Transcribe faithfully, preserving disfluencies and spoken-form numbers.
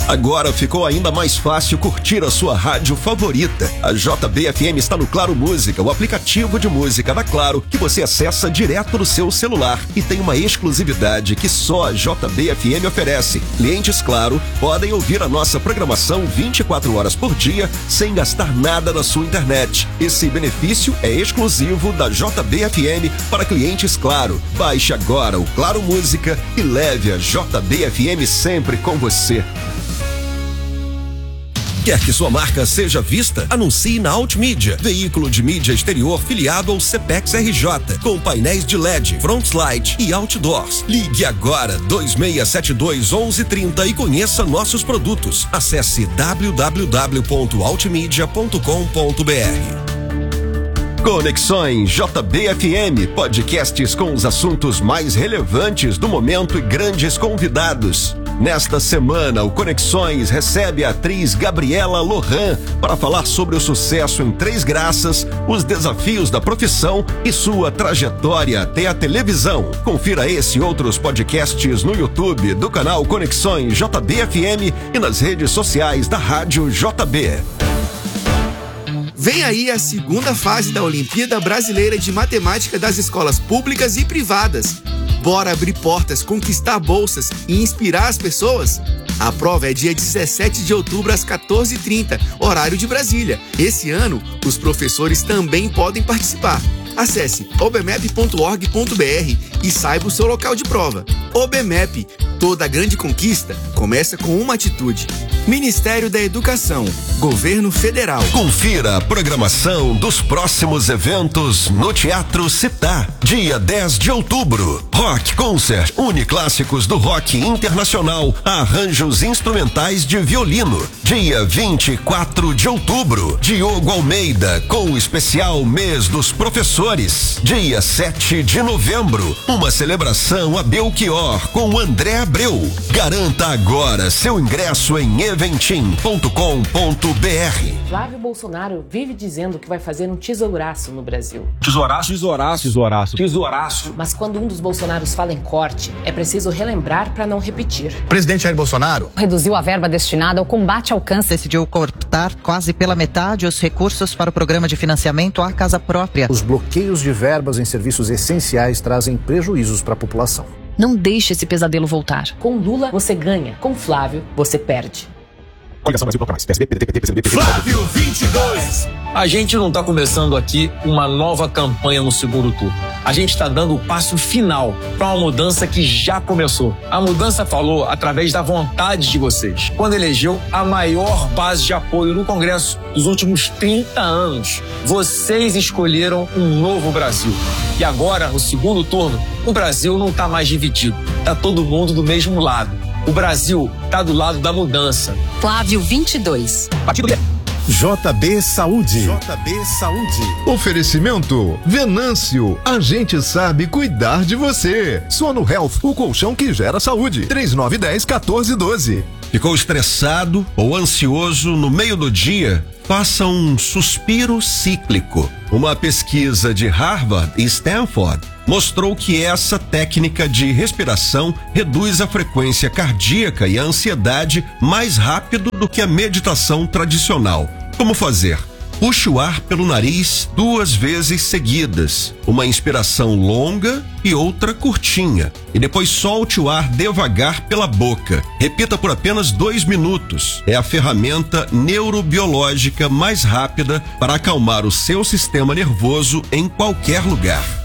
Agora ficou ainda mais fácil curtir a sua rádio favorita. A J B F M está no Claro Música, o aplicativo de música da Claro, que você acessa direto no seu celular e tem uma exclusividade que só a J B F M oferece. Clientes Claro podem ouvir a nossa programação vinte e quatro horas por dia sem gastar nada na sua internet. Esse benefício é exclusivo da J B F M para clientes Claro. Baixe agora o Claro Música e leve a J B F M sempre com você. Quer que sua marca seja vista? Anuncie na Altmídia, veículo de mídia exterior filiado ao Cepex R J, com painéis de L E D, frontlight e outdoors. Ligue agora dois seis sete dois, onze trinta e conheça nossos produtos. Acesse w w w ponto altmedia ponto com ponto b r. Conexões J B F M, podcasts com os assuntos mais relevantes do momento e grandes convidados. Nesta semana, o Conexões recebe a atriz Gabriela Lohan para falar sobre o sucesso em Três Graças, os desafios da profissão e sua trajetória até a televisão. Confira esse e outros podcasts no YouTube do canal Conexões J B F M e nas redes sociais da Rádio J B. Vem aí a segunda fase da Olimpíada Brasileira de Matemática das escolas públicas e privadas. Bora abrir portas, conquistar bolsas e inspirar as pessoas? A prova é dia dezessete de outubro às quatorze e trinta, horário de Brasília. Esse ano, os professores também podem participar. Acesse obmep ponto org ponto b r e saiba o seu local de prova. OBMEP, toda grande conquista começa com uma atitude. Ministério da Educação, Governo Federal. Confira a programação dos próximos eventos no Teatro Città. Dia dez de outubro, Rock Concert, une clássicos do rock internacional a arranjos instrumentais de violino. Dia vinte e quatro de outubro, Diogo Almeida com o especial Mês dos Professores. Dia sete de novembro, uma celebração a Belchior com André Abreu. Garanta agora seu ingresso em eventim ponto com ponto b r. Flávio Bolsonaro vive dizendo que vai fazer um tesouraço no Brasil. Tesouraço? Tesouraço. Tesouraço. Tesouraço. Mas quando um dos Bolsonaros fala em corte, é preciso relembrar para não repetir. O presidente Jair Bolsonaro reduziu a verba destinada ao combate ao câncer. Decidiu cortar quase pela metade os recursos para o programa de financiamento à casa própria. Os bloqueios de verbas em serviços essenciais trazem prejuízos para a população. Não deixe esse pesadelo voltar. Com Lula, você ganha. Com Flávio, você perde. Coligação Brasil Bloco Mais. P S D, P D T, P T, P C B, P D T. Flávio vinte e dois. A gente não está começando aqui uma nova campanha no segundo turno. A gente está dando o passo final para uma mudança que já começou. A mudança falou através da vontade de vocês, quando elegeu a maior base de apoio no Congresso dos últimos trinta anos. Vocês escolheram um novo Brasil. E agora, no segundo turno, o Brasil não está mais dividido. Está todo mundo do mesmo lado. O Brasil está do lado da mudança. Flávio vinte e dois. Partido J B Saúde. J B Saúde. Oferecimento Venâncio. A gente sabe cuidar de você. Sono Health, o colchão que gera saúde. três nove um zero, um quatro um dois. Ficou estressado ou ansioso no meio do dia? Faça um suspiro cíclico. Uma pesquisa de Harvard e Stanford mostrou que essa técnica de respiração reduz a frequência cardíaca e a ansiedade mais rápido do que a meditação tradicional. Como fazer? Puxe o ar pelo nariz duas vezes seguidas. Uma inspiração longa e outra curtinha. E depois solte o ar devagar pela boca. Repita por apenas dois minutos. É a ferramenta neurobiológica mais rápida para acalmar o seu sistema nervoso em qualquer lugar.